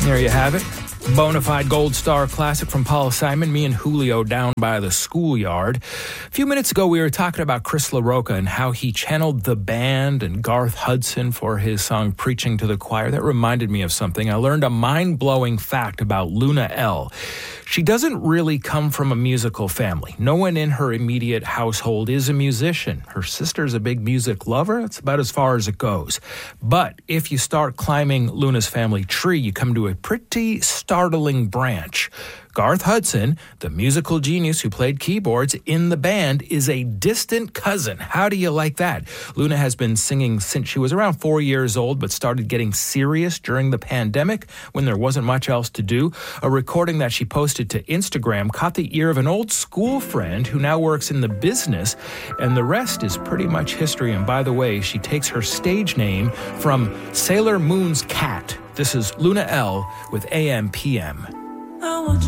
There you have it. Bonafide Gold Star classic from Paul Simon, Me and Julio Down by the Schoolyard. A few minutes ago, we were talking about Chris LaRocca and how he channeled the band and Garth Hudson for his song Preaching to the Choir. That reminded me of something. I learned a mind-blowing fact about Luna Elle. She doesn't really come from a musical family. No one in her immediate household is a musician. Her sister's a big music lover. That's about as far as it goes. But if you start climbing Luna's family tree, you come to a pretty startling branch. Garth Hudson, the musical genius who played keyboards in the band, is a distant cousin. How do you like that? Luna has been singing since she was around 4 years old, but started getting serious during the pandemic when there wasn't much else to do. A recording that she posted to Instagram caught the ear of an old school friend who now works in the business, and the rest is pretty much history. And by the way, she takes her stage name from Sailor Moon's cat. This is Luna Elle with AM/PM.